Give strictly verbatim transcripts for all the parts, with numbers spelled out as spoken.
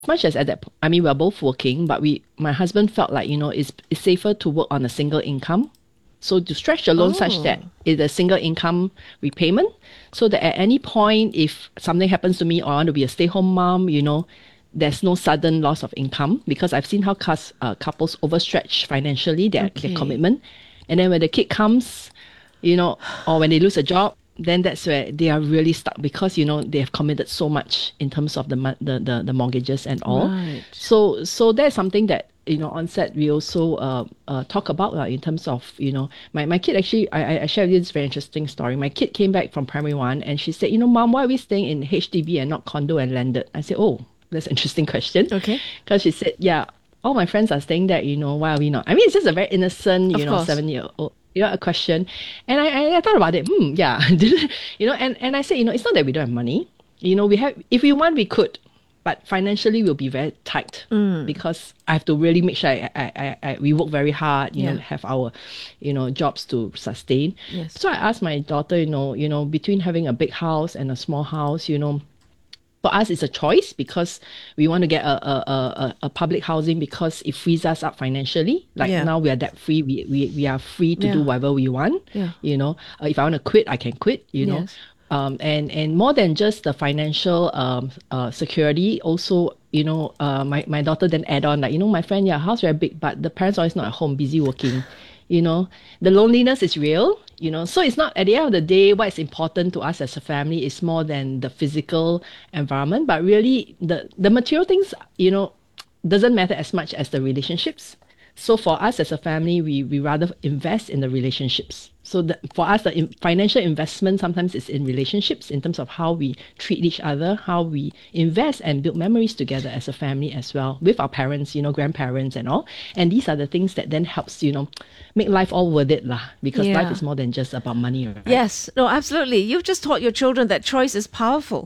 much as at that, po- I mean, we're both working, but we, my husband felt like, you know, it's, it's safer to work on a single income. So to stretch the loan such that Oh, it's a single income repayment, so that at any point, if something happens to me or I want to be a stay-home mom, you know, there's no sudden loss of income because I've seen how cous- uh, couples overstretch financially their, their okay. commitment. And then when the kid comes, you know, or when they lose a job, then that's where they are really stuck because, you know, they have committed so much in terms of the, mo- the, the, the mortgages and all. Right. So, so that's something that, you know, on set we also uh, uh, talk about uh, in terms of, you know, my, my kid actually, I, I I shared with you this very interesting story. My kid came back from primary one and she said, you know, Mom, why are we staying in H D B and not condo and landed? I said, oh, that's an interesting question. Okay. Because she said, yeah, all my friends are staying there, you know, why are we not? I mean, it's just a very innocent, Of you know, course. seven year old, you know, a question. And I, I, I thought about it. Hmm, yeah. you know, and, and I said, you know, it's not that we don't have money. You know, we have, if we want, we could, but financially we'll be very tight Mm. because I have to really make sure I, I, I, I, we work very hard, you know, Yeah. have our, you know, jobs to sustain. Yes. So I asked my daughter, you know, you know, between having a big house and a small house, you know, for us it's a choice because we want to get a, a, a, a a public housing because it frees us up financially. Like Yeah. now we are debt free, we, we, we are free to do Yeah. whatever we want. Yeah. You know, uh, if I want to quit, I can quit, you know. Yes. Um, and, and more than just the financial um, uh, security, also, you know, uh, my, my daughter then add on like, you know, my friend, yeah, house very big, but the parents always not at home, busy working. You know, the loneliness is real, you know. So it's not at the end of the day, what is important to us as a family is more than the physical environment, but really the the material things, you know, doesn't matter as much as the relationships. So for us as a family, we we rather invest in the relationships. So the, for us, the in, financial investment sometimes is in relationships in terms of how we treat each other, how we invest and build memories together as a family as well with our parents, you know, grandparents and all. And these are the things that then helps, you know, make life all worth it lah. Because life Yeah. is more than just about money, right? Yes. No, absolutely. You've just taught your children that choice is powerful.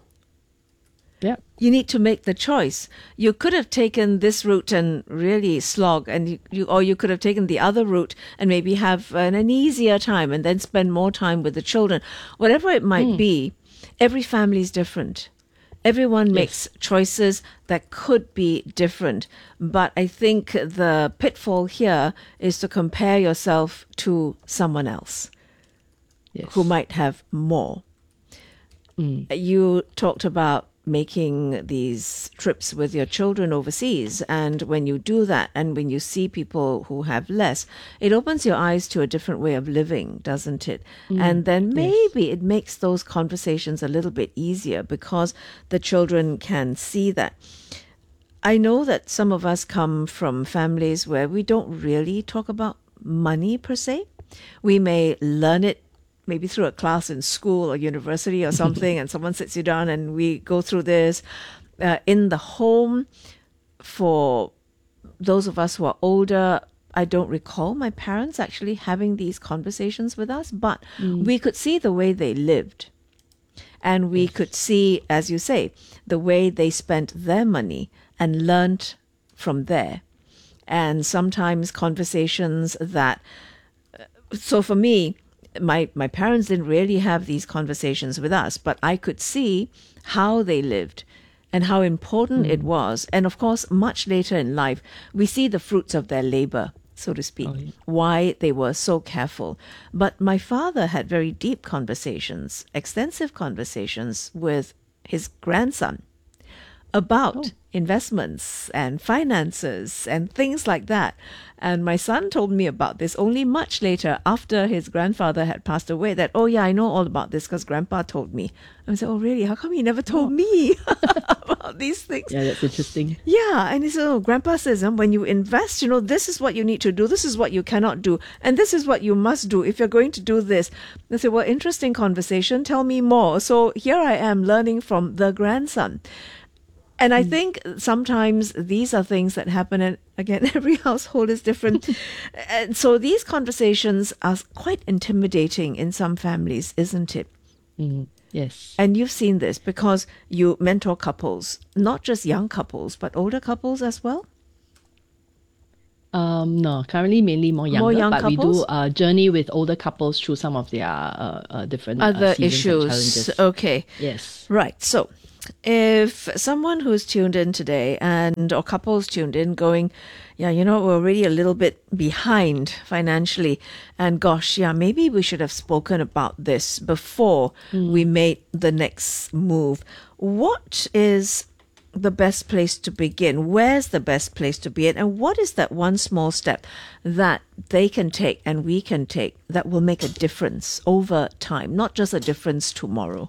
Yeah. You need to make the choice. You could have taken this route and really slog, and you, you or you could have taken the other route and maybe have an, an easier time and then spend more time with the children. Whatever it might Mm, be, every family is different. Everyone makes yes. choices that could be different. But I think the pitfall here is to compare yourself to someone else who Yes. might have more. Mm, You talked about making these trips with your children overseas. And when you do that, and when you see people who have less, it opens your eyes to a different way of living, doesn't it? mm, And then yes. maybe it makes those conversations a little bit easier because the children can see that. I know that some of us come from families where we don't really talk about money per se. We may learn it maybe through a class in school or university or something, and someone sits you down and we go through this. Uh, in the home, for those of us who are older, I don't recall my parents actually having these conversations with us, but Mm, we could see the way they lived. And we could yes. see, as you say, the way they spent their money and learnt from there. And sometimes conversations that, so for me, my, my parents didn't really have these conversations with us, but I could see how they lived and how important it Mm, was. And of course, much later in life, we see the fruits of their labor, so to speak, oh, yeah. why they were so careful. But my father had very deep conversations, extensive conversations with his grandson about Oh, investments and finances and things like that. And my son told me about this only much later after his grandfather had passed away that, oh, yeah, I know all about this because grandpa told me. I said, oh, really? How come he never told oh, me about these things? yeah, that's interesting. Yeah, and he said, oh, grandpa says, um, when you invest, you know, this is what you need to do, this is what you cannot do, and this is what you must do if you're going to do this. I said, well, interesting conversation, tell me more. So here I am learning from the grandson. And I Mm, think sometimes these are things that happen, and again, every household is different. And so these conversations are quite intimidating in some families, isn't it? mm, yes. And you've seen this because you mentor couples, not just young couples, but older couples as well. Um, no, currently mainly more More younger, young but we do couples? uh, journey with older couples through some of their uh, uh, different uh, Other seasons and issues. challenges. Okay. Yes. Right. So If someone who's tuned in today and or couples tuned in going, yeah, you know, we're already a little bit behind financially, and gosh, yeah, maybe we should have spoken about this before mm. we made the next move. What is the best place to begin? Where's the best place to begin? And what is that one small step that they can take and we can take that will make a difference over time, not just a difference tomorrow?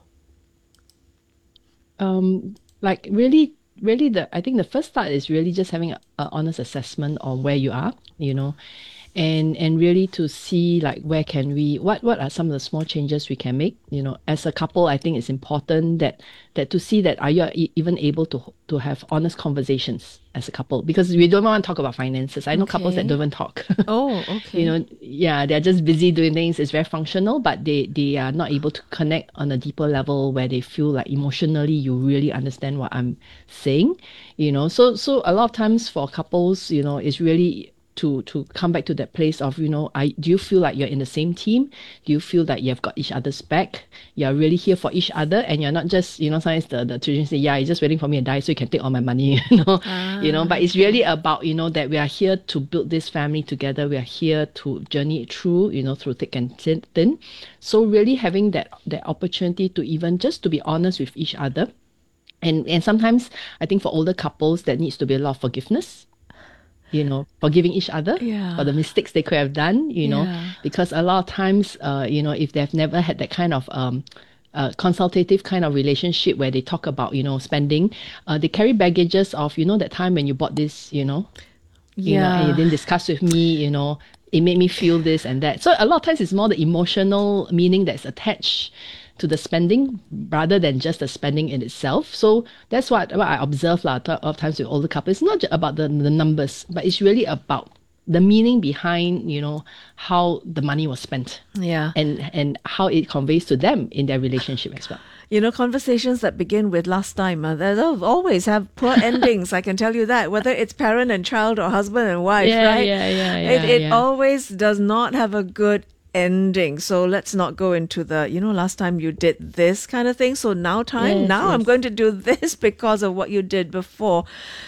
Um, like really, really the, I think the first start is really just having an honest assessment on where you are, you know, and, and really to see like where can we, what, what are some of the small changes we can make, you know, as a couple. I think it's important that, that to see that are you e- even able to, to have honest conversations as a couple, because we don't want to talk about finances. I know okay. couples that don't even talk. Oh, okay. You know, yeah, they're just busy doing things. It's very functional, but they, they are not able to connect on a deeper level where they feel like emotionally you really understand what I'm saying, you know. So, so a lot of times for couples, you know, it's really to to come back to that place of, you know, I do you feel like you're in the same team? Do you feel that you've got each other's back? You're really here for each other, and you're not just, you know, sometimes the, the tradition say, yeah, you're just waiting for me to die so you can take all my money, you know, ah, you know, but it's really about, you know, that we are here to build this family together. We are here to journey it through, you know, through thick and thin. So really having that that opportunity to even just to be honest with each other. And and sometimes I think for older couples there needs to be a lot of forgiveness. You know, forgiving each other yeah. for the mistakes they could have done, you know, yeah. because a lot of times, uh, you know, if they've never had that kind of um, uh, consultative kind of relationship where they talk about, you know, spending, uh, they carry baggages of, you know, that time when you bought this, you know, yeah. you know, and you didn't discuss with me, you know, it made me feel this and that. So a lot of times it's more the emotional meaning that's attached to the spending rather than just the spending in itself. So that's what, what I observe a lot of times with older couples. It's not just about the, the numbers, but it's really about the meaning behind, you know, how the money was spent. Yeah. And and how it conveys to them in their relationship as well. You know, conversations that begin with last time, uh, they'll always have poor endings, I can tell you that, whether it's parent and child or husband and wife, yeah, right? Yeah, yeah, yeah. It, it yeah. always does not have a good ending. So let's not go into the, you know, last time you did this kind of thing. So now time, yes, now yes. I'm going to do this because of what you did before.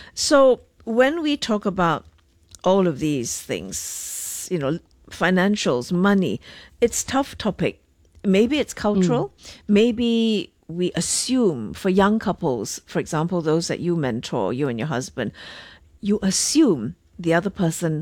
So when we talk about all of these things, you know, financials, money, it's tough topic. Maybe it's cultural. Mm. Maybe we assume for young couples, for example, those that you mentor, you and your husband, you assume the other person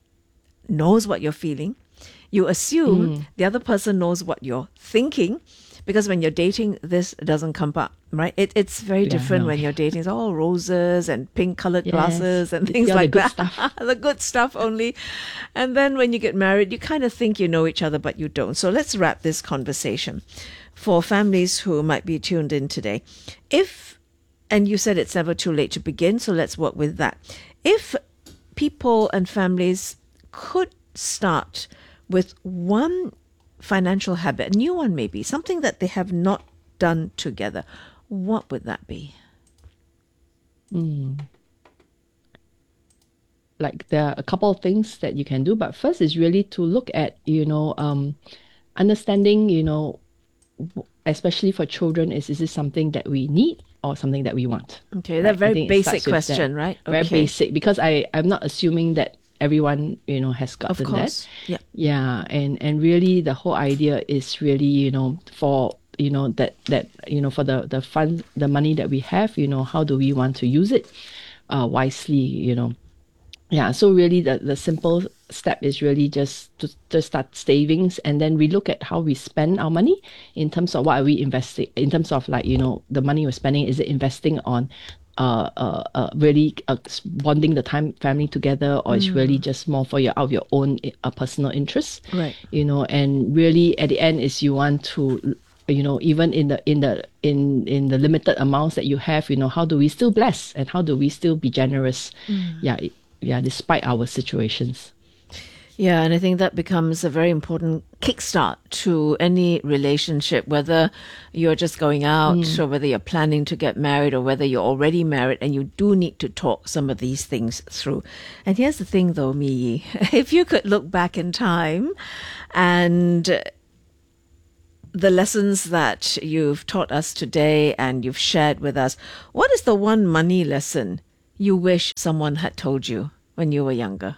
knows what you're feeling. You assume mm. the other person knows what you're thinking, because when you're dating, this doesn't come up, right? It, it's very yeah, different no. when you're dating. It's all roses and pink-colored yes. glasses and things yeah, like the that. Good stuff. The good stuff only. And then when you get married, you kind of think you know each other, but you don't. So let's wrap this conversation for families who might be tuned in today. If, and you said it's never too late to begin, so let's work with that. If people and families could start with one financial habit, a new one maybe, something that they have not done together, what would that be? Mm. Like there are a couple of things that you can do, but first is really to look at, you know, um, understanding, you know, especially for children, is, is this something that we need or something that we want? Okay, right? That very basic question, that. right? Okay. Very basic, because I, I'm not assuming that everyone, you know, has gotten of course. that. Yeah. Yeah. And, and really the whole idea is really, you know, for, you know, that, that, you know, for the, the fund, the money that we have, you know, how do we want to use it uh, wisely, you know? Yeah. So really the, the simple step is really just to, to start savings, and then we look at how we spend our money in terms of what are we investing, in terms of like, you know, the money we're spending, is it investing on Uh, uh, uh, really uh, bonding the time family together, or mm. it's really just more for your out of your own uh, personal interests, right? You know, and really at the end is you want to, you know, even in the in the in in the limited amounts that you have, you know, how do we still bless and how do we still be generous? Mm. Yeah, yeah, despite our situations. Yeah, and I think that becomes a very important kickstart to any relationship, whether you're just going out mm. or whether you're planning to get married or whether you're already married, and you do need to talk some of these things through. And here's the thing though, Mei, if you could look back in time and the lessons that you've taught us today and you've shared with us, what is the one money lesson you wish someone had told you when you were younger?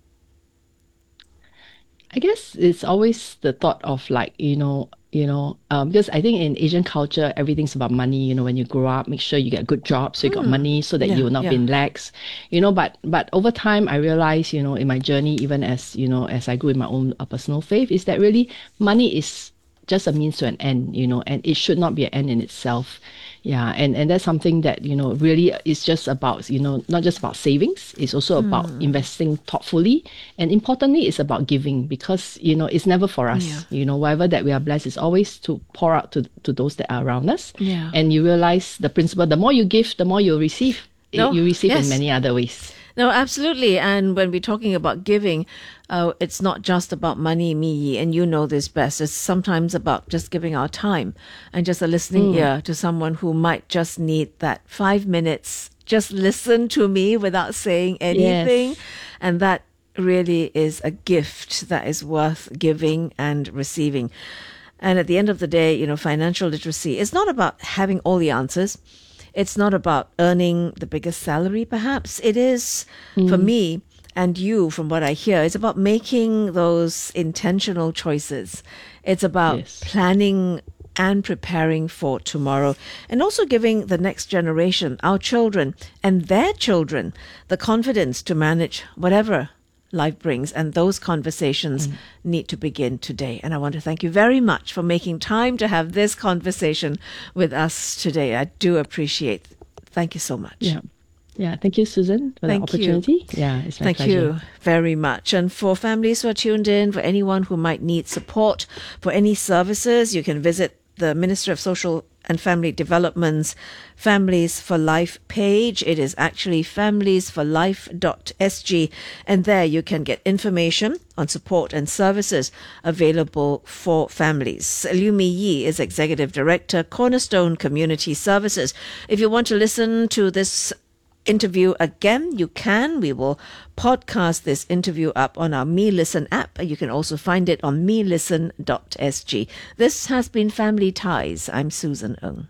I guess it's always the thought of like, you know, you know, um, because I think in Asian culture, everything's about money. You know, when you grow up, make sure you get a good job so you got money so that Yeah, you will not yeah. be in lax. You know, but but over time, I realized, you know, in my journey, even as, you know, as I grew in my own uh, personal faith, is that really money is just a means to an end, you know, and it should not be an end in itself. Yeah, and, and that's something that, you know, really is just about, you know, not just about savings, it's also about investing thoughtfully. And importantly, it's about giving because, you know, it's never for us. Yeah. You know, whatever that we are blessed is always to pour out to, to those that are around us. Yeah. And you realize the principle, the more you give, the more you'll receive. No, You receive yes. in many other ways. No, absolutely. And when we're talking about giving, uh, it's not just about money, me, and you know this best. It's sometimes about just giving our time and just a listening ear to someone who might just need that five minutes. Just listen to me without saying anything. Yes. And that really is a gift that is worth giving and receiving. And at the end of the day, you know, financial literacy is not about having all the answers. It's not about earning the biggest salary, perhaps. It is, for me and you, from what I hear, it's about making those intentional choices. It's about Yes. planning and preparing for tomorrow, and also giving the next generation, our children and their children, the confidence to manage whatever life brings. And those conversations need to begin today. And I want to thank you very much for making time to have this conversation with us today. I do appreciate it. Thank you so much. Yeah. Yeah. Thank you, Susan, for Thank the you. opportunity. Yeah, it's my Thank pleasure. you very much. And for families who are tuned in, for anyone who might need support for any services, you can visit the Ministry of Social and Family Development's Families for Life page. It is actually families for life dot s g, and there you can get information on support and services available for families. Liu Mi Yi is Executive Director, Cornerstone Community Services. If you want to listen to this interview again, you can. We will podcast this interview up on our Me Listen app. You can also find it on me listen dot s g. This has been Family Ties. I'm Susan Ng.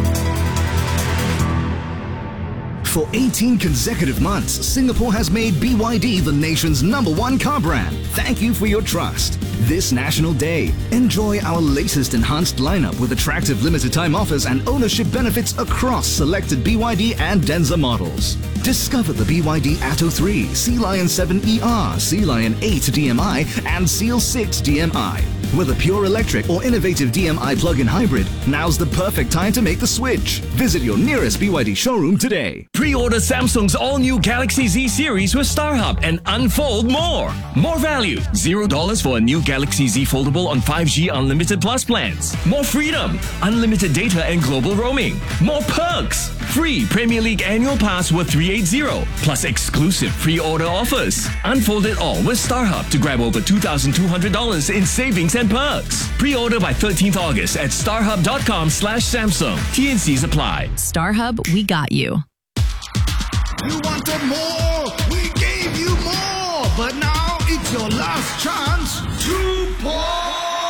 For eighteen consecutive months, Singapore has made B Y D the nation's number one car brand. Thank you for your trust. This National Day, enjoy our latest enhanced lineup with attractive limited time offers and ownership benefits across selected B Y D and Denza models. Discover the B Y D Atto three, Sea Lion seven E R, Sea Lion eight D M I and Seal six D M I. Whether pure electric or innovative D M I plug-in hybrid, now's the perfect time to make the switch. Visit your nearest B Y D showroom today. Pre-order Samsung's all-new Galaxy Z series with StarHub and unfold more. More value, zero dollars for a new Galaxy Z foldable on five G unlimited plus plans. More freedom, unlimited data and global roaming. More perks, free Premier League annual pass worth three hundred eighty, plus exclusive pre-order offers. Unfold it all with StarHub to grab over two thousand two hundred dollars in savings and perks. Pre-order by thirteenth August at starhub.com slash Samsung. T N Cs apply. StarHub, we got you. You wanted more, we gave you more, but now it's your last chance to pour.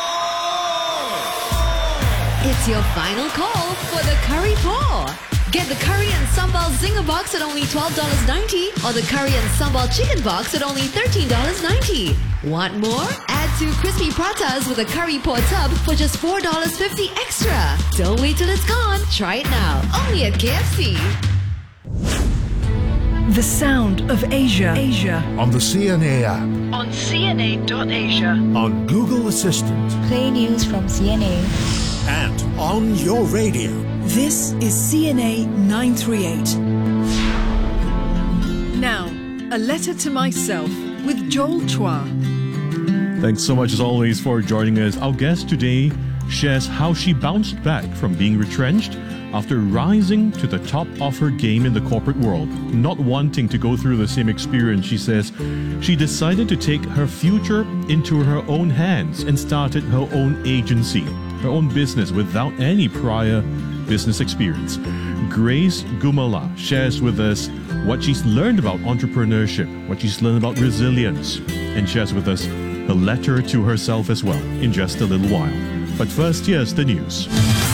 It's your final call for the curry pour. Get the curry and sambal zinger box at only twelve dollars ninety or the curry and sambal chicken box at only thirteen dollars ninety. Want more? Add two crispy pratas with a curry pour tub for just four dollars fifty extra. Don't wait till it's gone. Try it now. Only at K F C. The sound of Asia. Asia. On the C N A app, On C N A dot asia. on Google Assistant, Play news from C N A. and on your radio. This is C N A nine thirty-eight. Now, a letter to myself with Joel Chua. Thanks so much as always for joining us. Our guest today shares how she bounced back from being retrenched after rising to the top of her game in the corporate world. Not wanting to go through the same experience, she says she decided to take her future into her own hands and started her own agency, her own business without any prior business experience. Grace Gumala shares with us what she's learned about entrepreneurship, what she's learned about resilience, and shares with us a letter to herself as well in just a little while. But first, here's the news.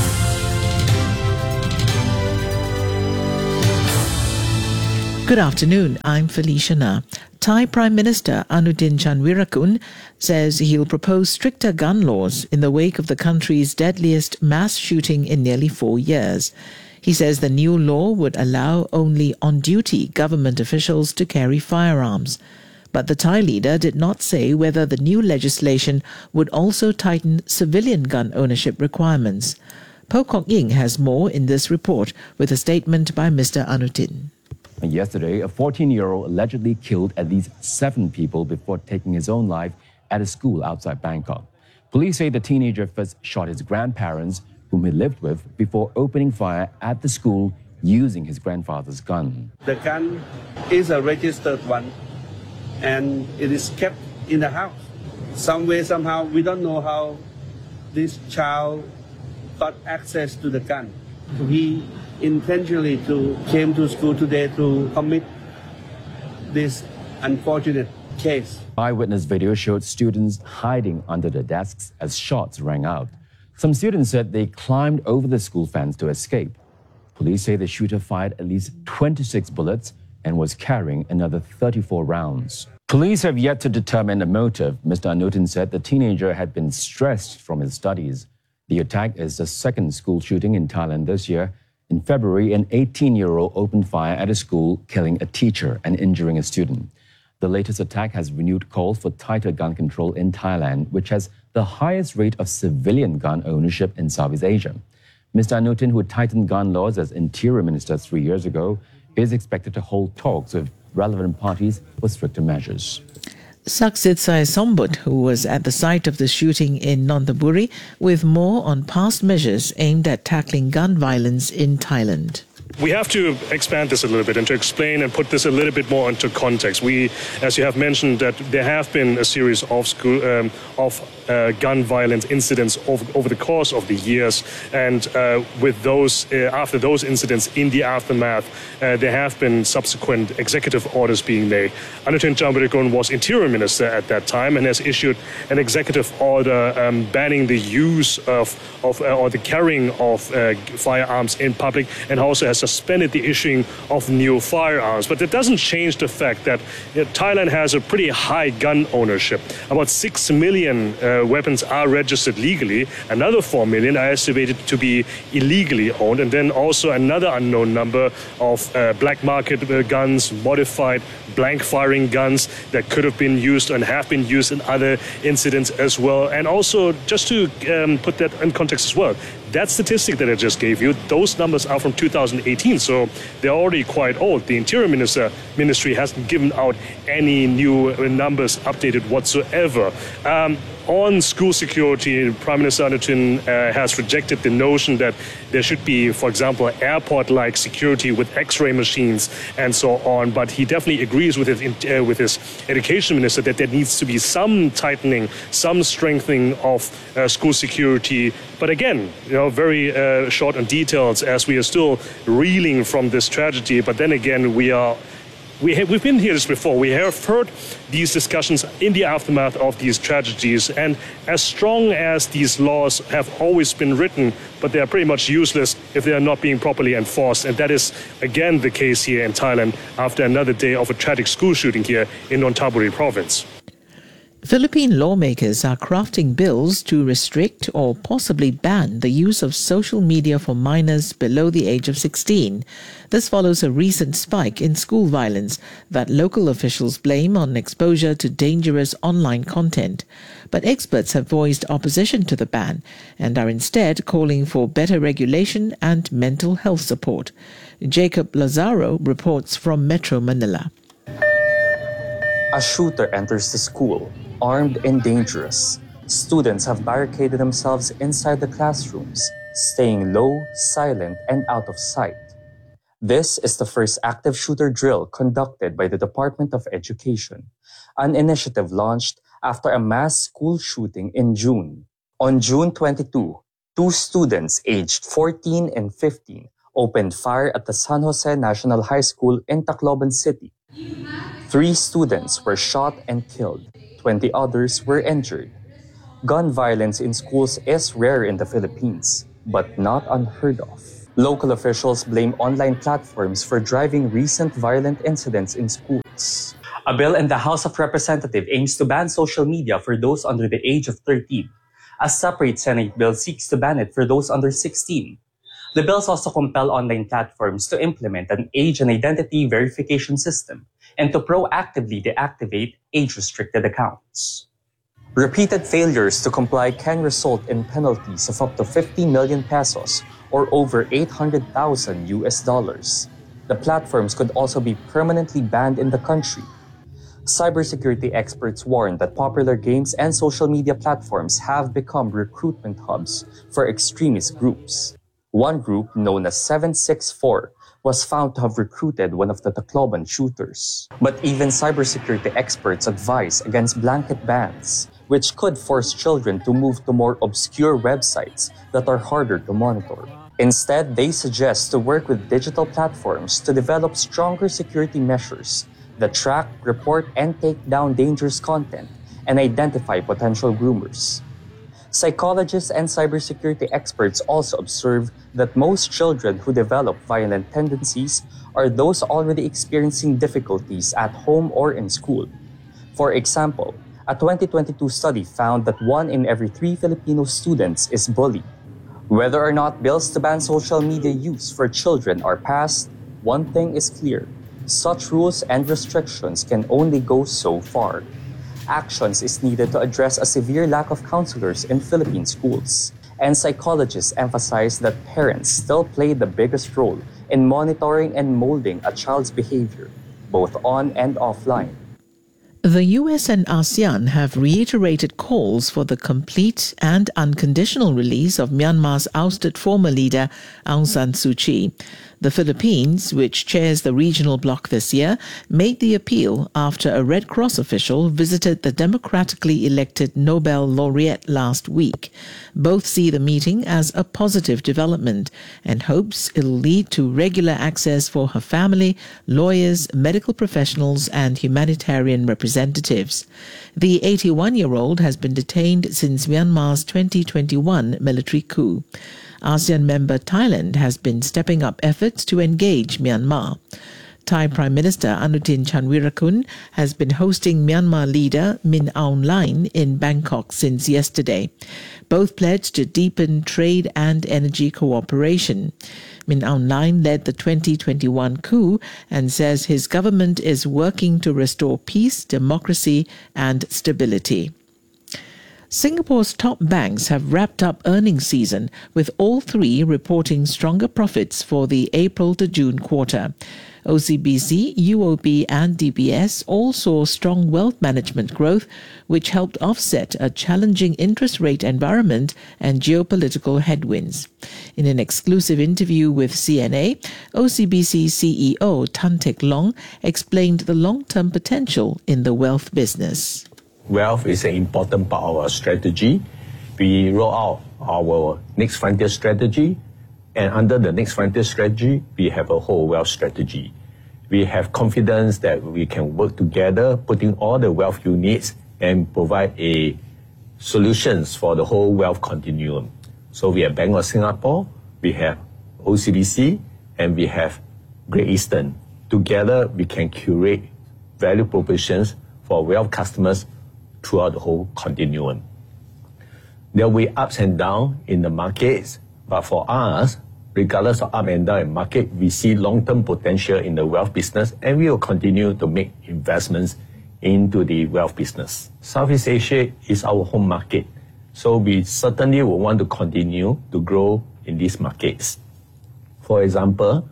Good afternoon, I'm Felicia Na. Thai Prime Minister Anutin Chanvirakul says he'll propose stricter gun laws in the wake of the country's deadliest mass shooting in nearly four years. He says the new law would allow only on-duty government officials to carry firearms. But the Thai leader did not say whether the new legislation would also tighten civilian gun ownership requirements. Po Kok Ying has more in this report with a statement by Mister Anutin. Yesterday, a fourteen-year-old allegedly killed at least seven people before taking his own life at a school outside Bangkok. Police say the teenager first shot his grandparents, whom he lived with, before opening fire at the school using his grandfather's gun. The gun is a registered one, and it is kept in the house. Some way, somehow, we don't know how this child got access to the gun. He intentionally to came to school today to commit this unfortunate case. Eyewitness video showed students hiding under the desks as shots rang out. Some students said they climbed over the school fence to escape. Police say the shooter fired at least twenty-six bullets and was carrying another thirty-four rounds. Police have yet to determine the motive. Mister Anutin said the teenager had been stressed from his studies. The attack is the second school shooting in Thailand this year. In February, an eighteen-year-old opened fire at a school, killing a teacher and injuring a student. The latest attack has renewed calls for tighter gun control in Thailand, which has the highest rate of civilian gun ownership in Southeast Asia. Mister Anutin, who tightened gun laws as Interior Minister three years ago, is expected to hold talks with relevant parties for stricter measures. Saksitsai Sombut, who was at the site of the shooting in Nonthaburi, with more on past measures aimed at tackling gun violence in Thailand. We have to expand this a little bit and to explain and put this a little bit more into context. We, as you have mentioned, that there have been a series of school, um, of uh, gun violence incidents over, over the course of the years, and uh, with those, uh, after those incidents, in the aftermath, uh, there have been subsequent executive orders being made. Anutin Chanvirakul was Interior Minister at that time and has issued an executive order um, banning the use of, of uh, or the carrying of uh, firearms in public, and also has suspended the issuing of new firearms. But that doesn't change the fact that you know, Thailand has a pretty high gun ownership. About six million uh, weapons are registered legally. Another four million are estimated to be illegally owned. And then also another unknown number of uh, black market uh, guns, modified blank firing guns that could have been used and have been used in other incidents as well. And also, just to um, put that in context as well, that statistic that I just gave you, those numbers are from two thousand eighteen, so they're already quite old. The Interior Minister, Ministry hasn't given out any new numbers updated whatsoever. Um, on school security, Prime Minister Anutin uh, has rejected the notion that there should be, for example, airport-like security with X-ray machines and so on. But he definitely agrees with his, uh, with his Education Minister that there needs to be some tightening, some strengthening of uh, school security. But again, you know, very uh, short on details, as we are still reeling from this tragedy. But then again, we are. We have, we've been here this before. We have heard these discussions in the aftermath of these tragedies. And as strong as these laws have always been written, but they are pretty much useless if they are not being properly enforced. And that is, again, the case here in Thailand after another day of a tragic school shooting here in Nonthaburi province. Philippine lawmakers are crafting bills to restrict or possibly ban the use of social media for minors below the age of sixteen. This follows a recent spike in school violence that local officials blame on exposure to dangerous online content. But experts have voiced opposition to the ban and are instead calling for better regulation and mental health support. Jacob Lazaro reports from Metro Manila. A shooter enters the school, armed and dangerous. Students have barricaded themselves inside the classrooms, staying low, silent, and out of sight. This is the first active shooter drill conducted by the Department of Education, an initiative launched after a mass school shooting in June. On June twenty-second, two students aged fourteen and fifteen opened fire at the San Jose National High School in Tacloban City. Three students were shot and killed. twenty others were injured. gun violence in schools is rare in the Philippines, but not unheard of. Local officials blame online platforms for driving recent violent incidents in schools. A bill in the House of Representatives aims to ban social media for those under the age of thirteen. A separate Senate bill seeks to ban it for those under sixteen. The bills also compel online platforms to implement an age and identity verification system and to proactively deactivate age-restricted accounts. Repeated failures to comply can result in penalties of up to fifty million pesos or over eight hundred thousand U S dollars. The platforms could also be permanently banned in the country. Cybersecurity experts warn that popular games and social media platforms have become recruitment hubs for extremist groups. One group, known as seven six four, was found to have recruited one of the Tacloban shooters. But even cybersecurity experts advise against blanket bans, which could force children to move to more obscure websites that are harder to monitor. Instead, they suggest to work with digital platforms to develop stronger security measures that track, report, and take down dangerous content and identify potential groomers. Psychologists and cybersecurity experts also observe that most children who develop violent tendencies are those already experiencing difficulties at home or in school. For example, a twenty twenty-two study found that one in every three Filipino students is bullied. Whether or not bills to ban social media use for children are passed, one thing is clear. Such rules and restrictions can only go so far. Actions is needed to address a severe lack of counselors in Philippine schools. And psychologists emphasize that parents still play the biggest role in monitoring and molding a child's behavior, both on and offline. The U S and ASEAN have reiterated calls for the complete and unconditional release of Myanmar's ousted former leader Aung San Suu Kyi. The Philippines, which chairs the regional bloc this year, made the appeal after a Red Cross official visited the democratically elected Nobel laureate last week. Both see the meeting as a positive development and hopes it'll lead to regular access for her family, lawyers, medical professionals and humanitarian representatives. The eighty-one-year-old has been detained since Myanmar's twenty twenty-one military coup. ASEAN member Thailand has been stepping up efforts to engage Myanmar. Thai Prime Minister Anutin Charnvirakul has been hosting Myanmar leader Min Aung Hlaing in Bangkok since yesterday. Both pledged to deepen trade and energy cooperation. Min Aung Hlaing led the twenty twenty-one coup and says his government is working to restore peace, democracy and stability. Singapore's top banks have wrapped up earnings season, with all three reporting stronger profits for the April to June quarter. O C B C, U O B and D B S all saw strong wealth management growth, which helped offset a challenging interest rate environment and geopolitical headwinds. In an exclusive interview with C N A, O C B C C E O Tan Teck Long explained the long-term potential in the wealth business. Wealth is an important part of our strategy. We roll out our Next Frontier strategy, and under the Next Frontier strategy, we have a whole wealth strategy. We have confidence that we can work together, putting all the wealth units and provide a solutions for the whole wealth continuum. So we have Bank of Singapore, we have O C B C, and we have Great Eastern. Together, we can curate value propositions for wealth customers throughout the whole continuum. There will be ups and downs in the markets, but for us, regardless of up and down in market, we see long-term potential in the wealth business, and we will continue to make investments into the wealth business. Southeast Asia is our home market, so we certainly will want to continue to grow in these markets. For example,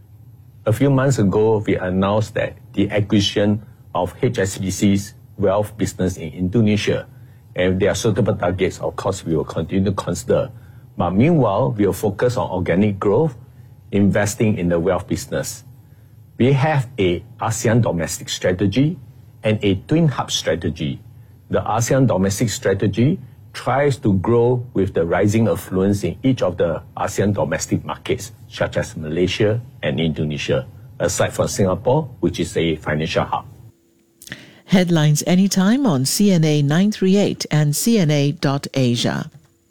a few months ago, we announced that the acquisition of H S B C's wealth business in Indonesia. And if there are suitable targets, of course, we will continue to consider. But meanwhile, we will focus on organic growth, investing in the wealth business. We have a ASEAN domestic strategy and a twin hub strategy. The ASEAN domestic strategy tries to grow with the rising affluence in each of the ASEAN domestic markets, such as Malaysia and Indonesia, aside from Singapore, which is a financial hub. Headlines anytime on C N A nine three eight and C N A dot asia.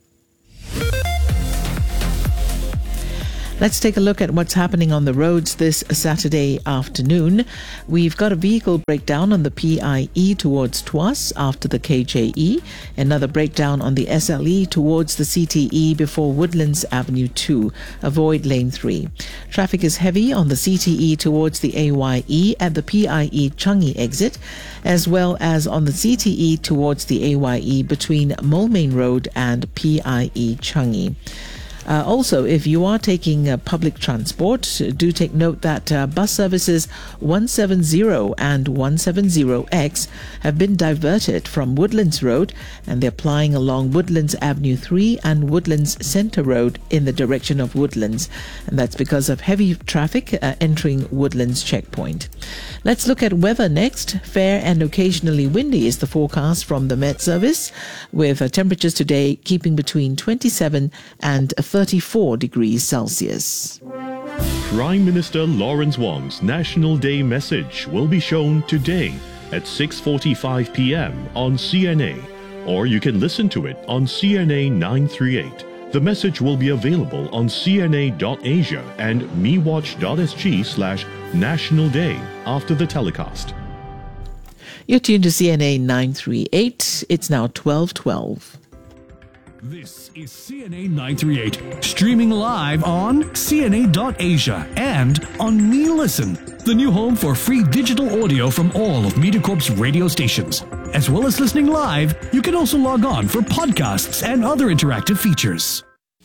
Let's take a look at what's happening on the roads this Saturday afternoon. We've got a vehicle breakdown on the P I E towards Tuas after the K J E. Another breakdown on the S L E towards the C T E before Woodlands Avenue two. Avoid lane three. Traffic is heavy on the C T E towards the A Y E at the P I E Changi exit, as well as on the C T E towards the A Y E between Moulmein Road and P I E Changi. Uh, also, if you are taking uh, public transport, do take note that uh, bus services one seventy and one seventy X have been diverted from Woodlands Road, and they're plying along Woodlands Avenue three and Woodlands Centre Road in the direction of Woodlands. And that's because of heavy traffic uh, entering Woodlands checkpoint. Let's look at weather next. Fair and occasionally windy is the forecast from the Met Service, with uh, temperatures today keeping between twenty-seven and thirty-four degrees Celsius. Prime Minister Lawrence Wong's National Day message will be shown today at six forty-five p.m. on C N A, or you can listen to it on C N A nine three eight. The message will be available on C N A dot asia and mewatch dot s g slash National Day after the telecast. You're tuned to C N A nine three eight. It's now twelve twelve. This is C N A nine three eight, streaming live on C N A dot asia and on MeListen, the new home for free digital audio from all of MediaCorp's radio stations. As well as listening live, you can also log on for podcasts and other interactive features.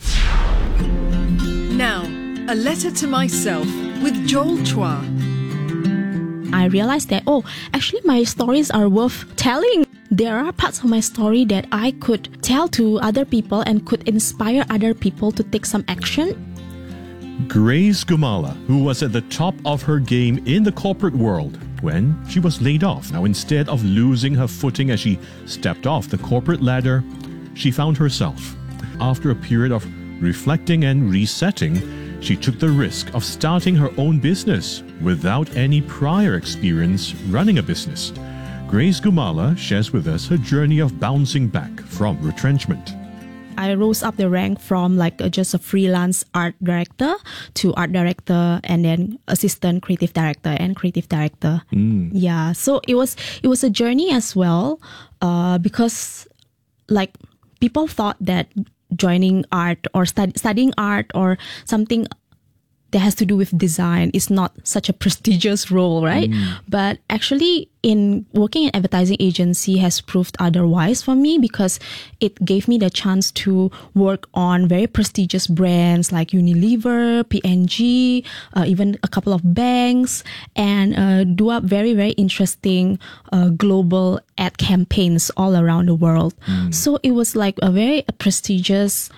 Now, a letter to myself with Joel Chua. I realized that, oh, actually my stories are worth telling. There are parts of my story that I could tell to other people and could inspire other people to take some action. Grace Gumala, who was at the top of her game in the corporate world when she was laid off. Now, instead of losing her footing as she stepped off the corporate ladder, she found herself. After a period of reflecting and resetting, she took the risk of starting her own business without any prior experience running a business. Grace Gumala shares with us her journey of bouncing back from retrenchment. I rose up the rank from like a, just a freelance art director to art director and then assistant creative director and creative director. Mm. Yeah, so it was it was a journey as well uh, because like people thought that joining art or stud- studying art or something that has to do with design is not such a prestigious role, right? Mm. But actually, in working in advertising agency has proved otherwise for me because it gave me the chance to work on very prestigious brands like Unilever, P and G, uh, even a couple of banks, and uh, do up very, very interesting uh, global ad campaigns all around the world. Mm. So it was like a very prestigious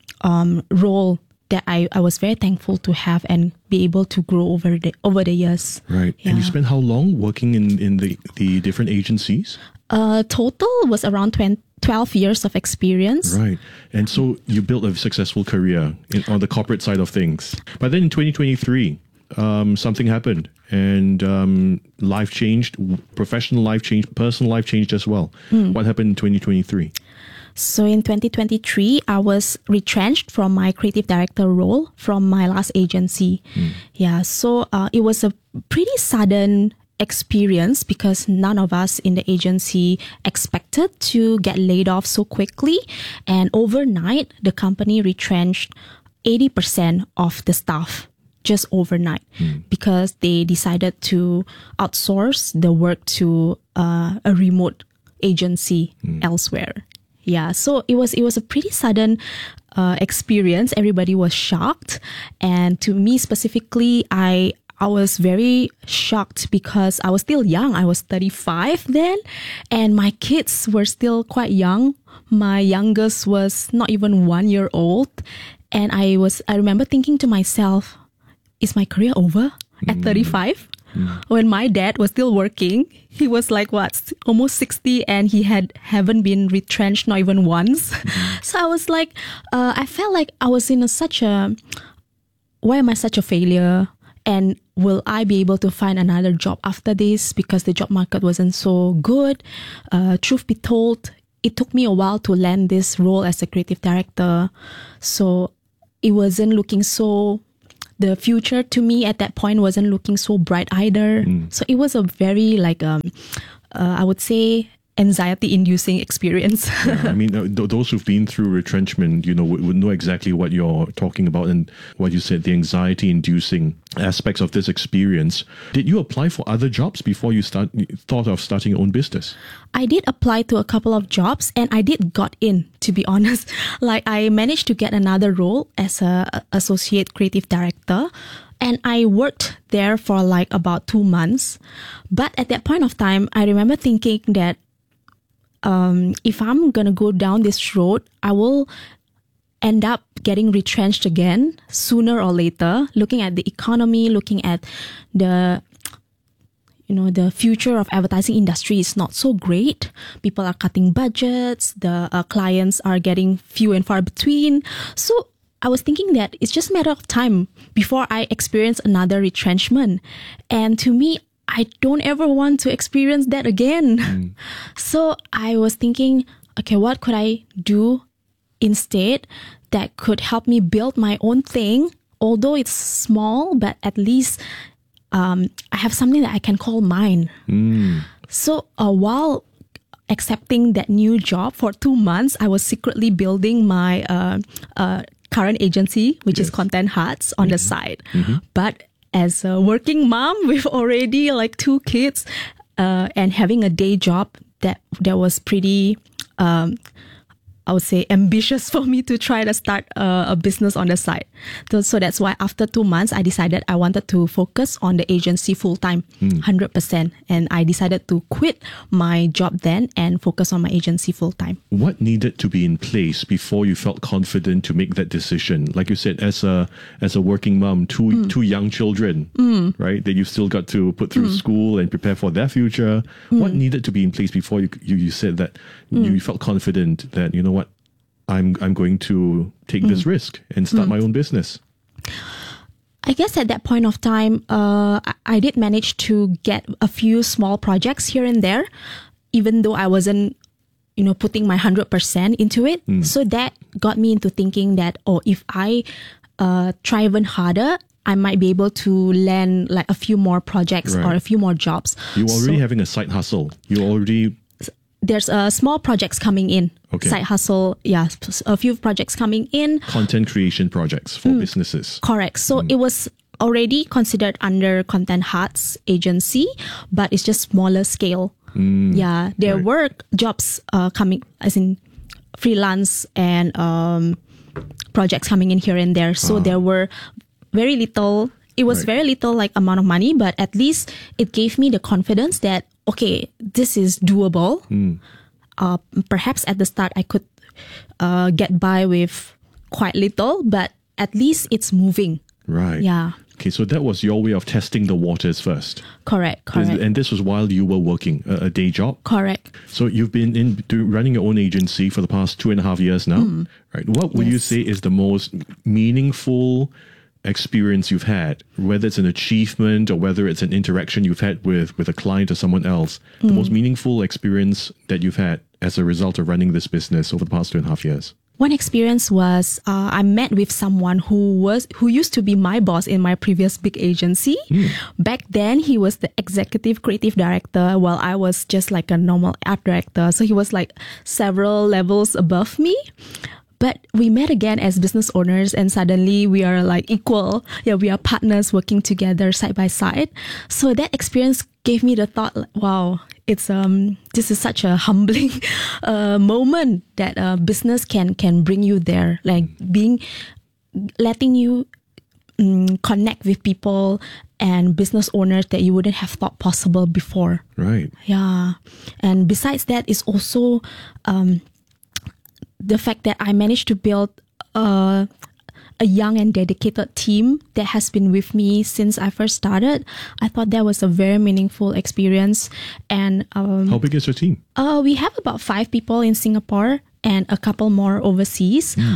um, role that I, I was very thankful to have and be able to grow over the over the years. Right. Yeah. And you spent how long working in, in the, the different agencies? Uh, total was around twenty, twelve years of experience. Right. And so you built a successful career in, on the corporate side of things. But then in twenty twenty-three, um, something happened and um, life changed, professional life changed, personal life changed as well. Mm. What happened in twenty twenty-three? So in twenty twenty-three, I was retrenched from my creative director role from my last agency. Mm. Yeah, so uh, it was a pretty sudden experience because none of us in the agency expected to get laid off so quickly. And overnight, the company retrenched eighty percent of the staff just overnight mm. because they decided to outsource the work to uh, a remote agency mm. elsewhere. Yeah, so it was it was a pretty sudden uh, experience. Everybody was shocked, and to me specifically, I I was very shocked because I was still young. I was thirty-five then, and my kids were still quite young. My youngest was not even one year old, and I was I remember thinking to myself, "Is my career over at mm. thirty-five?" Mm. When my dad was still working, he was like what, almost sixty, and he had haven't been retrenched not even once. Mm. So I was like, uh, I felt like I was in a, such a, why am I such a failure? And will I be able to find another job after this? Because the job market wasn't so good. Uh, truth be told, it took me a while to land this role as a creative director. So it wasn't looking so, the future to me at that point wasn't looking so bright either. Mm. So it was a very like, um, uh, I would say, anxiety-inducing experience. Yeah, I mean, uh, th- those who've been through retrenchment, you know, would, would know exactly what you're talking about and what you said, the anxiety-inducing aspects of this experience. Did you apply for other jobs before you start thought of starting your own business? I did apply to a couple of jobs and I did got in, to be honest. Like I managed to get another role as a associate creative director. And I worked there for like about two months. But at that point of time, I remember thinking that um, if I'm going to go down this road, I will end up getting retrenched again sooner or later, looking at the economy, looking at the, you know, the future of advertising industry is not so great. People are cutting budgets. The uh, clients are getting few and far between. So I was thinking that it's just a matter of time before I experience another retrenchment. And to me, I don't ever want to experience that again. Mm. So I was thinking, okay, what could I do instead that could help me build my own thing? Although it's small, but at least um, I have something that I can call mine. Mm. So uh, while accepting that new job for two months, I was secretly building my uh, uh, current agency, which yes. is Content Hearts, on mm-hmm. the side. Mm-hmm. But as a working mom with already like two kids uh, and having a day job, that that was pretty, um, I would say, ambitious for me to try to start a, a business on the side. So, so that's why after two months, I decided I wanted to focus on the agency full time, mm. one hundred percent. And I decided to quit my job then and focus on my agency full time. What needed to be in place before you felt confident to make that decision? Like you said, as a as a working mom, two mm. two young children, mm. right, that you still got to put through mm. school and prepare for their future. Mm. What needed to be in place before you you, you said that mm. you felt confident that, you know what, I'm I'm going to take mm. this risk and start mm. my own business? I guess at that point of time, uh, I, I did manage to get a few small projects here and there, even though I wasn't, you know, putting my one hundred percent into it. Mm. So that got me into thinking that, oh, if I uh, try even harder, I might be able to land like a few more projects right. or a few more jobs. You're already so, having a side hustle. You already... There's uh, small projects coming in. Okay. Side hustle, yeah, a few projects coming in. Content creation projects for mm, businesses. Correct. So mm. it was already considered under Content Hearts agency, but it's just smaller scale. Mm, yeah, there right. were jobs uh, coming, as in freelance and um, projects coming in here and there. So ah. there were very little. It was right. very little like amount of money, but at least it gave me the confidence that, okay, this is doable. Mm. Uh, perhaps at the start I could uh, get by with quite little, but at least it's moving. Right. Yeah. Okay, so that was your way of testing the waters first. Correct, correct. And this was while you were working a, a day job? Correct. So you've been in do, running your own agency for the past two and a half years now, mm. right? What would yes. you say is the most meaningful experience you've had, whether it's an achievement or whether it's an interaction you've had with, with a client or someone else, mm. the most meaningful experience that you've had as a result of running this business over the past two and a half years? One experience was uh, I met with someone who was who used to be my boss in my previous big agency. Mm. Back then, he was the executive creative director while I was just like a normal art director. So he was like several levels above me. But we met again as business owners and suddenly we are like equal. Yeah, we are partners working together side by side. So that experience gave me the thought, like, wow, it's um this is such a humbling uh, moment that uh, business can can bring you there. Like being, letting you um, connect with people and business owners that you wouldn't have thought possible before. Right. Yeah. And besides that, it's also um. the fact that I managed to build a, a young and dedicated team that has been with me since I first started. I thought that was a very meaningful experience. And um, how big is your team? Uh, we have about five people in Singapore and a couple more overseas. Mm.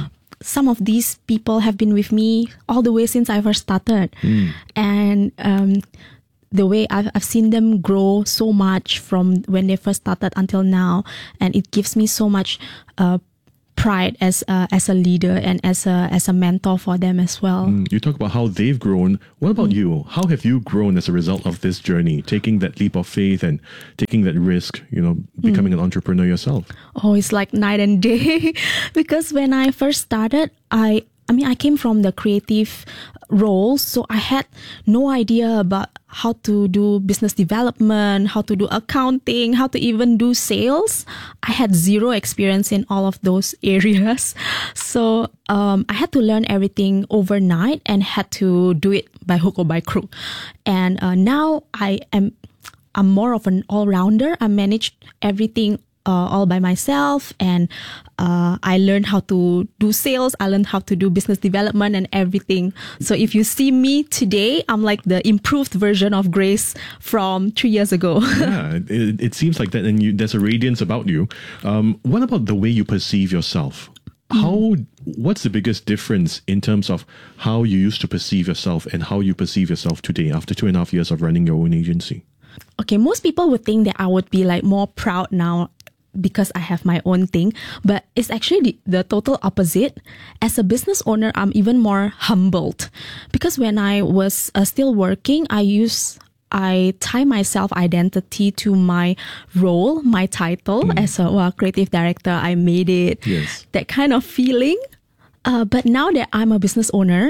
some of these people have been with me all the way since I first started. Mm. And um, the way I've, I've seen them grow so much from when they first started until now. And it gives me so much uh, pride as a, as a leader and as a as a mentor for them as well. Mm, you talk about how they've grown. What about mm. you? How have you grown as a result of this journey, taking that leap of faith and taking that risk, you know, becoming mm. an entrepreneur yourself? Oh, it's like night and day. Because when I first started, I I mean, I came from the creative role, so I had no idea about how to do business development, how to do accounting, how to even do sales. I had zero experience in all of those areas. So um, I had to learn everything overnight and had to do it by hook or by crook. And uh, now I am I'm more of an all-rounder. I managed everything Uh, all by myself, and uh, I learned how to do sales. I learned how to do business development and everything. So if you see me today, I'm like the improved version of Grace from three years ago. Yeah, it, it seems like that, and you, there's a radiance about you. Um, what about the way you perceive yourself? How? What's the biggest difference in terms of how you used to perceive yourself and how you perceive yourself today after two and a half years of running your own agency? Okay, most people would think that I would be like more proud now because I have my own thing, but it's actually the, the total opposite. As a business owner, I'm even more humbled because when I was uh, still working, I use I tie my self-identity to my role, my title mm. as a well, creative director. I made it, yes. that kind of feeling. Uh, but now that I'm a business owner,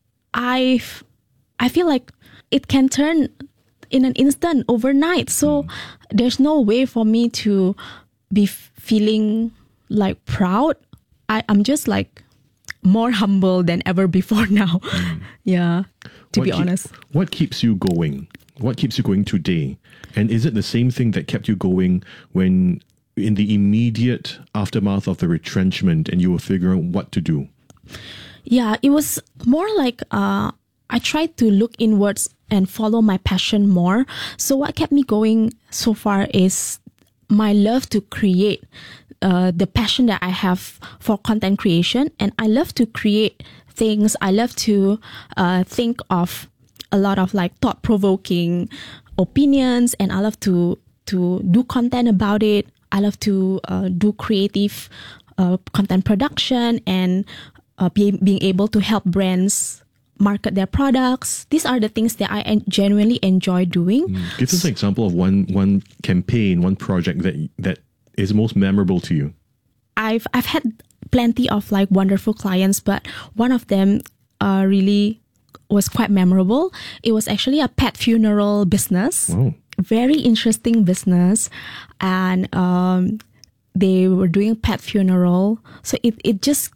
I I feel like it can turn in an instant, overnight. So mm. there's no way for me to be feeling like proud. I, I'm just like more humble than ever before now. Mm. Yeah, to what be keep, honest. What keeps you going? What keeps you going today? And is it the same thing that kept you going when in the immediate aftermath of the retrenchment and you were figuring out what to do? Yeah, it was more like uh, I tried to look inwards and follow my passion more. So what kept me going so far is my love to create, uh, the passion that I have for content creation. And I love to create things. I love to uh, think of a lot of like thought-provoking opinions, and I love to to do content about it. I love to uh, do creative uh, content production and uh, be, being able to help brands market their products. These are the things that I en- genuinely enjoy doing. Mm. Give us an example of one one campaign, one project that that is most memorable to you. I've I've had plenty of like wonderful clients, but one of them uh, really was quite memorable. It was actually a pet funeral business. Wow. Very interesting business, and um, they were doing pet funeral. So it it just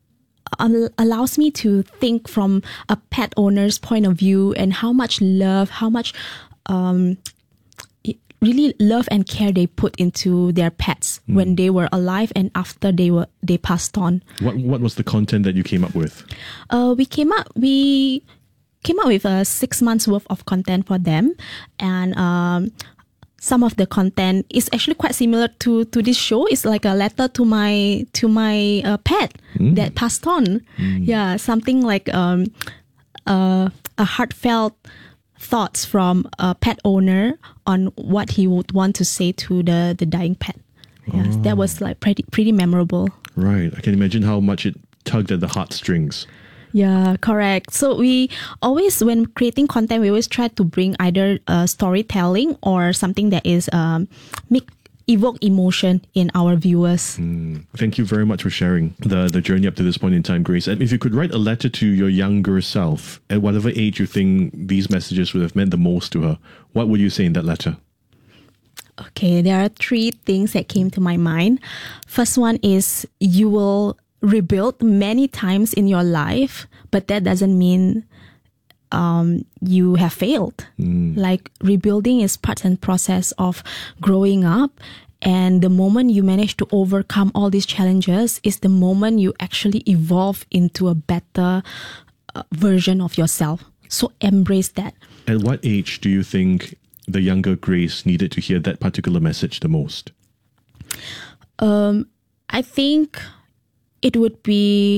allows me to think from a pet owner's point of view and how much love, how much um, really love and care they put into their pets mm. when they were alive and after they were they passed on. What what was the content that you came up with? Uh, we came up we came up with a six months worth of content for them, and um, some of the content is actually quite similar to, to this show. It's like a letter to my to my uh, pet mm. that passed on. Mm. Yeah, something like um, uh, a heartfelt thoughts from a pet owner on what he would want to say to the, the dying pet. Yes, oh. That was like pretty pretty memorable. Right, I can imagine how much it tugged at the heartstrings. Yeah, correct. So we always, when creating content, we always try to bring either uh, storytelling or something that is um, make evoke emotion in our viewers. Mm. Thank you very much for sharing the, the journey up to this point in time, Grace. And if you could write a letter to your younger self, at whatever age you think these messages would have meant the most to her, what would you say in that letter? Okay, there are three things that came to my mind. First one is you will rebuild many times in your life, but that doesn't mean um, you have failed. Mm. Like rebuilding is part and process of growing up. And the moment you manage to overcome all these challenges is the moment you actually evolve into a better uh, version of yourself. So embrace that. At what age do you think the younger Grace needed to hear that particular message the most? Um, I think it would be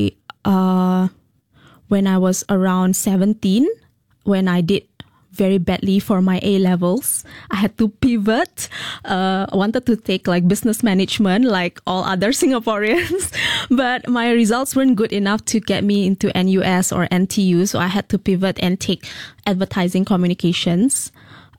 uh, when I was around seventeen, when I did very badly for my A levels, I had to pivot. Uh, I wanted to take like business management like all other Singaporeans, but my results weren't good enough to get me into N U S or N T U, so I had to pivot and take advertising communications.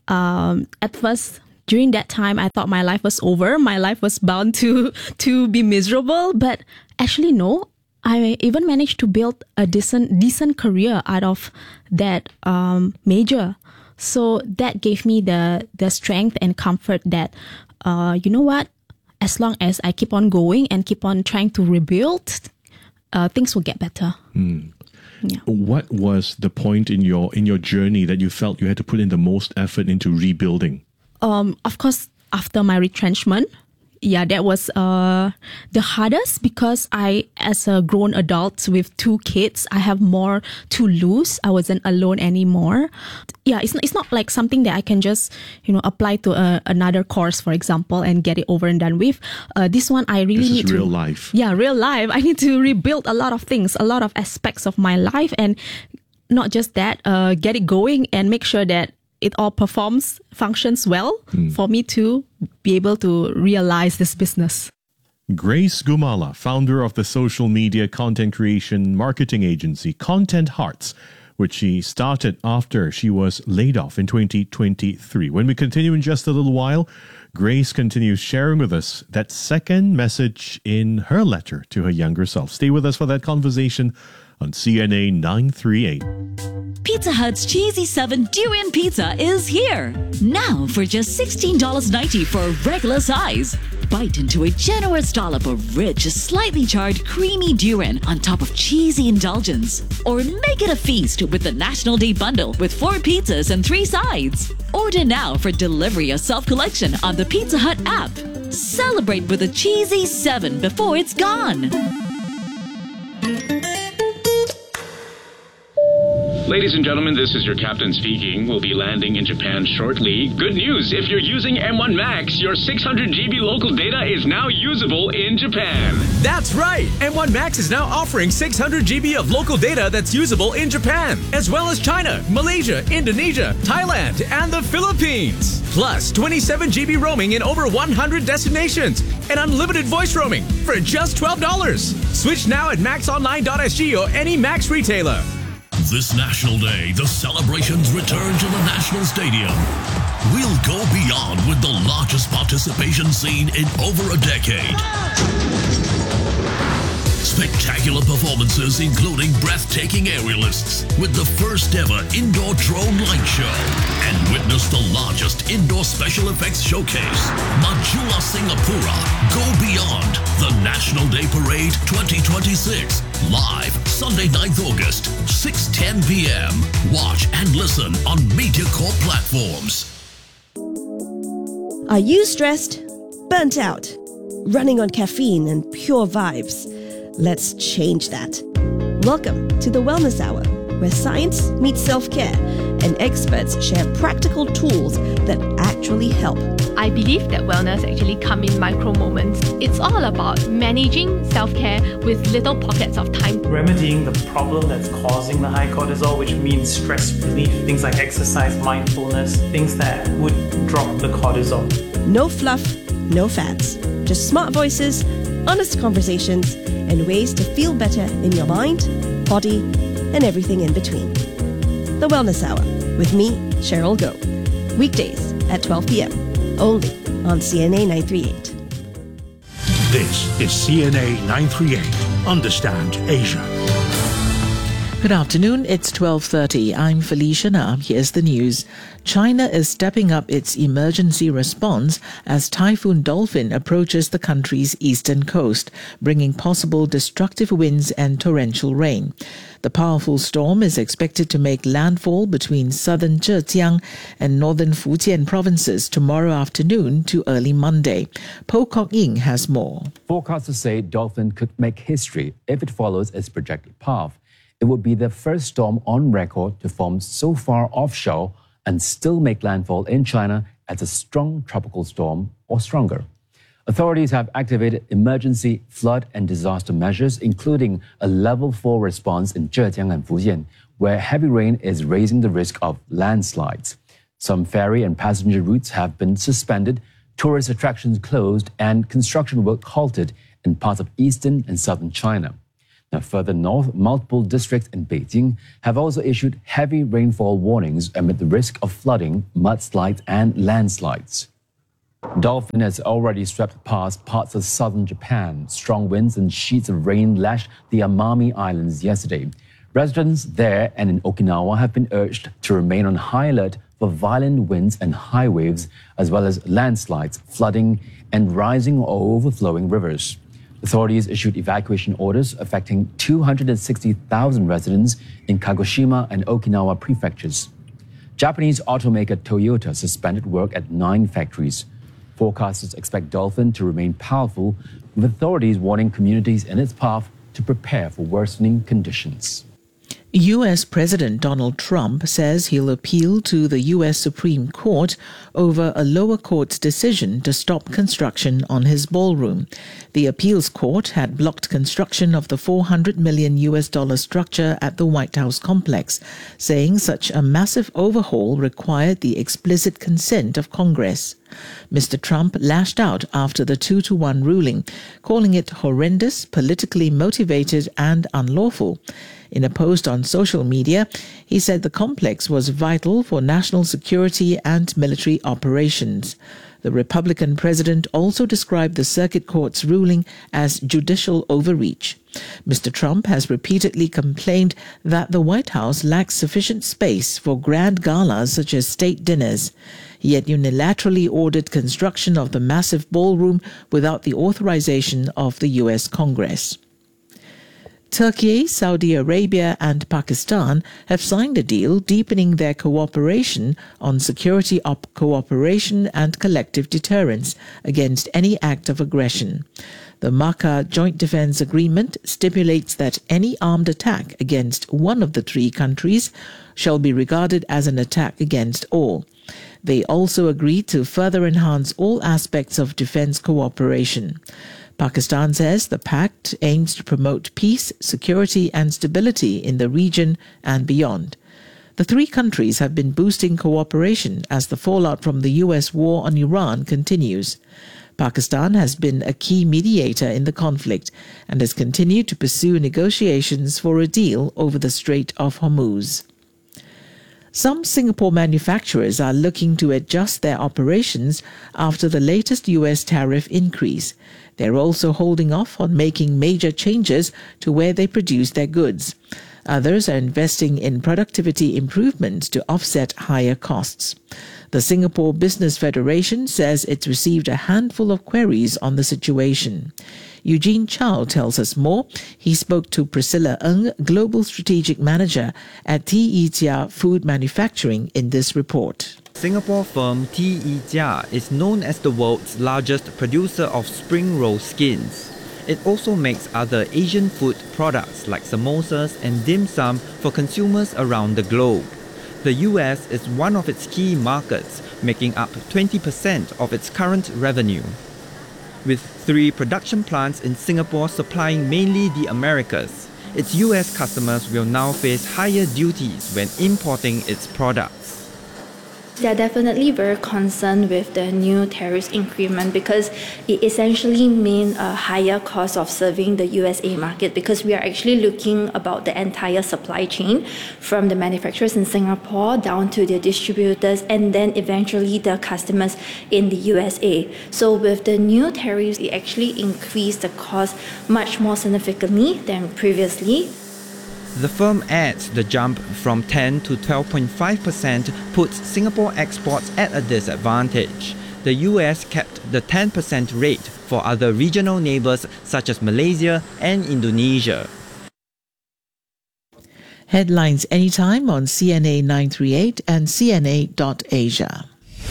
Um, at first, during that time, I thought my life was over. My life was bound to, to be miserable, but actually no. I even managed to build a decent, decent career out of that um, major. So that gave me the, the strength and comfort that, uh, you know what, as long as I keep on going and keep on trying to rebuild, uh, things will get better. Mm. Yeah. What was the point in your in your journey that you felt you had to put in the most effort into rebuilding? Um, of course, after my retrenchment, yeah, that was uh, the hardest because I, as a grown adult with two kids, I have more to lose. I wasn't alone anymore. Yeah, it's not, it's not like something that I can just, you know, apply to a, another course, for example, and get it over and done with. Uh, this one, I really this need is real to... life. Yeah, real life. I need to rebuild a lot of things, a lot of aspects of my life. And not just that, uh, get it going and make sure that it all performs, functions well mm. for me to be able to realize this business. Grace Gumala, founder of the social media content creation marketing agency Content Hearts, which she started after she was laid off in twenty twenty-three. When we continue in just a little while, Grace continues sharing with us that second message in her letter to her younger self. Stay with us for that conversation on C N A nine thirty-eight. Pizza Hut's Cheesy seven Durian Pizza is here. Now for just sixteen dollars and ninety cents for a regular size. Bite into a generous dollop of rich, slightly charred, creamy durian on top of cheesy indulgence. Or make it a feast with the National Day Bundle with four pizzas and three sides. Order now for delivery or self-collection on the Pizza Hut app. Celebrate with a Cheesy seven before it's gone. Ladies and gentlemen, this is your captain speaking. We'll be landing in Japan shortly. Good news, if you're using M one Max, your six hundred gigabyte local data is now usable in Japan. That's right! M one Max is now offering six hundred gigabyte of local data that's usable in Japan, as well as China, Malaysia, Indonesia, Thailand, and the Philippines. Plus, twenty-seven gigabyte roaming in over one hundred destinations, and unlimited voice roaming for just twelve dollars. Switch now at max online dot s g or any Max retailer. This National Day, the celebrations return to the National Stadium. We'll go beyond with the largest participation scene in over a decade. Spectacular performances including breathtaking aerialists with the first ever indoor drone light show. And witness the largest indoor special effects showcase. Majulah Singapura, Go Beyond, the National Day Parade twenty twenty-six. Live Sunday ninth August, six ten p.m. Watch and listen on MediaCorp platforms. Are you stressed? Burnt out? Running on caffeine and pure vibes? Let's change that. Welcome to the Wellness Hour, where science meets self-care and experts share practical tools that actually help. I believe that wellness actually comes in micro moments. It's all about managing self-care with little pockets of time. Remedying the problem that's causing the high cortisol, which means stress relief, things like exercise, mindfulness, things that would drop the cortisol. No fluff, no fads. Just smart voices, honest conversations, and ways to feel better in your mind, body, and everything in between. The Wellness Hour with me, Cheryl Goh. Weekdays at twelve p.m. only on C N A nine thirty-eight. This is C N A nine thirty-eight. Understand Asia. Good afternoon, it's twelve thirty. I'm Felicia Na. Here's the news. China is stepping up its emergency response as Typhoon Dolphin approaches the country's eastern coast, bringing possible destructive winds and torrential rain. The powerful storm is expected to make landfall between southern Zhejiang and northern Fujian provinces tomorrow afternoon to early Monday. Po Kok Ying has more. Forecasters say Dolphin could make history if it follows its projected path. It would be the first storm on record to form so far offshore and still make landfall in China as a strong tropical storm or stronger. Authorities have activated emergency flood and disaster measures, including a level four response in Zhejiang and Fujian, where heavy rain is raising the risk of landslides. Some ferry and passenger routes have been suspended, tourist attractions closed, and construction work halted in parts of eastern and southern China. Now, further north, multiple districts in Beijing have also issued heavy rainfall warnings amid the risk of flooding, mudslides, and landslides. Dolphin has already swept past parts of southern Japan. Strong winds and sheets of rain lashed the Amami Islands yesterday. Residents there and in Okinawa have been urged to remain on high alert for violent winds and high waves, as well as landslides, flooding, and rising or overflowing rivers. Authorities issued evacuation orders affecting two hundred sixty thousand residents in Kagoshima and Okinawa prefectures. Japanese automaker Toyota suspended work at nine factories. Forecasters expect Dolphin to remain powerful, with authorities warning communities in its path to prepare for worsening conditions. U S President Donald Trump says he'll appeal to the U S Supreme Court over a lower court's decision to stop construction on his ballroom. The appeals court had blocked construction of the four hundred million U S dollar structure at the White House complex, saying such a massive overhaul required the explicit consent of Congress. Mister Trump lashed out after the two to one ruling, calling it horrendous, politically motivated, and unlawful. In a post on social media, he said the complex was vital for national security and military operations. The Republican president also described the circuit court's ruling as judicial overreach. Mister Trump has repeatedly complained that the White House lacks sufficient space for grand galas such as state dinners. He had unilaterally ordered construction of the massive ballroom without the authorization of the U S Congress. Turkey, Saudi Arabia and Pakistan have signed a deal deepening their cooperation on security op- cooperation and collective deterrence against any act of aggression. The Makkah Joint Defense Agreement stipulates that any armed attack against one of the three countries shall be regarded as an attack against all. They also agreed to further enhance all aspects of defense cooperation. Pakistan says the pact aims to promote peace, security and stability in the region and beyond. The three countries have been boosting cooperation as the fallout from the U S war on Iran continues. Pakistan has been a key mediator in the conflict and has continued to pursue negotiations for a deal over the Strait of Hormuz. Some Singapore manufacturers are looking to adjust their operations after the latest U S tariff increase. They're also holding off on making major changes to where they produce their goods. Others are investing in productivity improvements to offset higher costs. The Singapore Business Federation says it's received a handful of queries on the situation. Eugene Chow tells us more. He spoke to Priscilla Ng, Global Strategic Manager at T E Jia Food Manufacturing, in this report. Singapore firm T E Jia is known as the world's largest producer of spring roll skins. It also makes other Asian food products like samosas and dim sum for consumers around the globe. The U S is one of its key markets, making up twenty percent of its current revenue. With three production plants in Singapore supplying mainly the Americas, its U S customers will now face higher duties when importing its products. They're definitely very concerned with the new tariffs increment because it essentially means a higher cost of serving the U S A market, because we are actually looking about the entire supply chain from the manufacturers in Singapore down to the distributors and then eventually the customers in the U S A. So with the new tariffs, it actually increased the cost much more significantly than previously. The firm adds the jump from ten to twelve point five percent puts Singapore exports at a disadvantage. The U S kept the ten percent rate for other regional neighbours such as Malaysia and Indonesia. Headlines anytime on C N A nine thirty-eight and C N A dot Asia.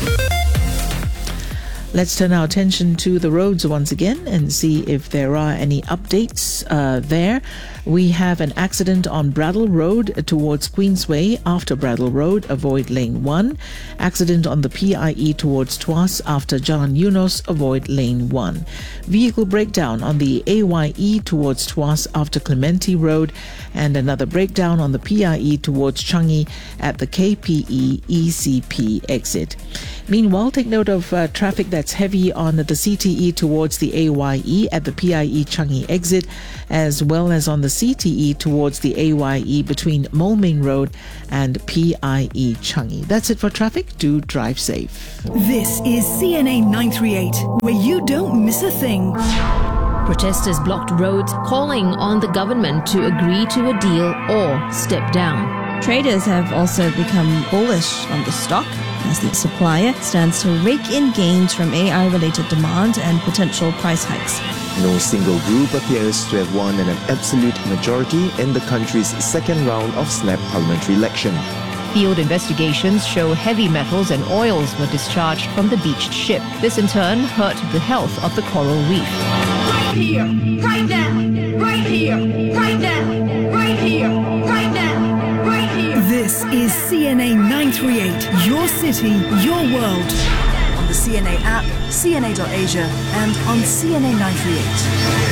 Let's turn our attention to the roads once again and see if there are any updates uh, there. We have an accident on Bradle Road towards Queensway. After Bradle Road, avoid lane one. Accident on the P I E towards Tuas. After Jalan Eunos, avoid lane one. Vehicle breakdown on the A Y E towards Tuas after Clementi Road, and another breakdown on the P I E towards Changi at the K P E E C P exit. Meanwhile, take note of uh, traffic that's heavy on the C T E towards the A Y E at the P I E Changi exit, as well as on the C T E towards the A Y E between Moulmein Road and P I E Changi. That's it for traffic. Do drive safe. This is C N A nine thirty-eight, where you don't miss a thing. Protesters blocked roads, calling on the government to agree to a deal or step down. Traders have also become bullish on the stock as the supplier stands to rake in gains from A I-related demand and potential price hikes. No single group appears to have won an absolute majority in the country's second round of snap parliamentary election. Field investigations show heavy metals and oils were discharged from the beached ship. This in turn hurt the health of the coral reef. Right here, right now, right here, right now, right here, right now, right here. This is C N A nine thirty-eight, your city, your world. On the C N A app, C N A dot Asia, and on C N A nine thirty-eight.